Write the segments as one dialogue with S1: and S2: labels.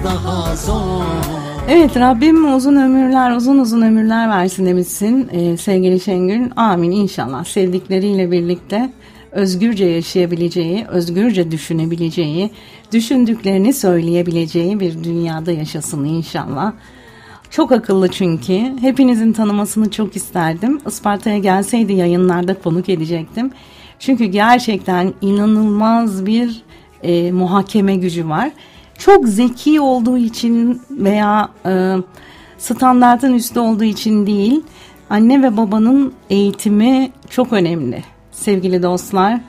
S1: daha zor.
S2: Evet, Rabbim uzun ömürler, uzun ömürler versin demişsin sevgili Şengül. Amin inşallah. Sevdikleriyle birlikte özgürce yaşayabileceği, özgürce düşünebileceği, düşündüklerini söyleyebileceği bir dünyada yaşasın inşallah. Çok akıllı çünkü. Hepinizin tanımasını çok isterdim. Isparta'ya gelseydi yayınlarda konuk edecektim. Çünkü gerçekten inanılmaz bir muhakeme gücü var. Çok zeki olduğu için veya standartın üstü olduğu için değil, anne ve babanın eğitimi çok önemli sevgili dostlar.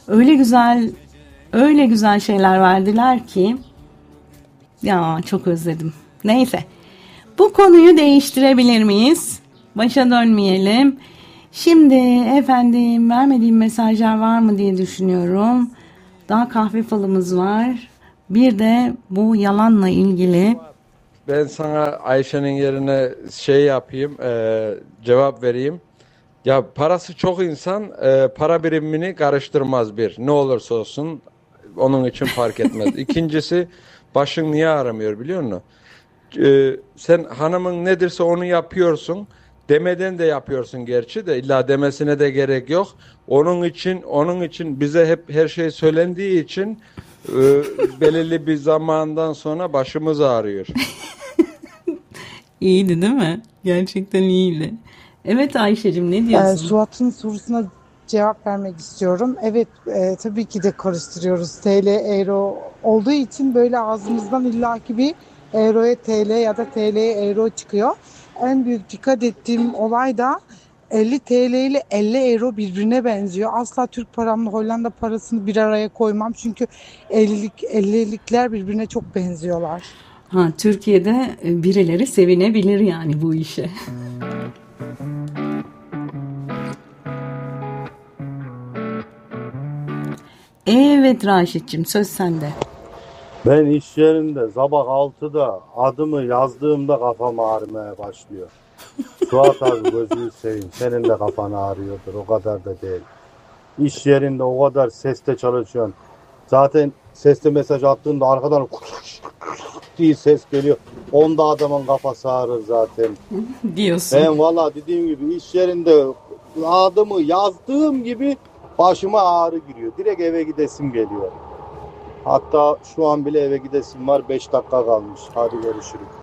S2: Öyle güzel şeyler verdiler ki ya çok özledim. Neyse, bu konuyu değiştirebilir miyiz? Başa dönmeyelim. Şimdi efendim vermediğim mesajlar var mı diye düşünüyorum. Daha kahve falımız var. Bir de bu yalanla ilgili.
S3: Ben sana Ayşe'nin yerine yapayım, cevap vereyim. Ya parası çok insan para birimini karıştırmaz bir. Ne olursa olsun onun için fark etmez. İkincisi başın niye aramıyor biliyor musun? Sen hanımın nedirse onu yapıyorsun. Demeden de yapıyorsun gerçi de illa demesine de gerek yok. Onun için bize hep her şey söylendiği için belirli bir zamandan sonra başımız ağrıyor.
S2: İyiydi değil mi? Gerçekten iyiydi. Evet Ayşe'cim ne diyorsun?
S4: Suat'ın sorusuna cevap vermek istiyorum. Evet, tabii ki de karıştırıyoruz. TL, euro olduğu için böyle ağzımızdan illaki bir euroya TL ya da TL'ye euro çıkıyor. En büyük dikkat ettiğim olay da 50 TL ile 50 euro birbirine benziyor. Asla Türk paramla Hollanda parasını bir araya koymam. Çünkü 50'likler birbirine çok benziyorlar.
S2: Türkiye'de birileri sevinebilir yani bu işe. Evet Raşit'cim söz sende.
S5: Ben iş yerinde sabah 6'da adımı yazdığımda kafam ağrımaya başlıyor. Suat abi gözünü seveyim, senin de kafan ağrıyordur, o kadar da değil. İş yerinde o kadar seste çalışıyorsun. Zaten sesli mesaj attığında arkadan diye ses geliyor. Onda adamın kafası ağrır zaten.
S2: Diyorsun.
S5: Ben valla dediğim gibi iş yerinde adımı yazdığım gibi başıma ağrı giriyor. Direkt eve gidesim geliyor. Hatta şu an bile eve gidesim var. 5 dakika kalmış. Hadi görüşürüz.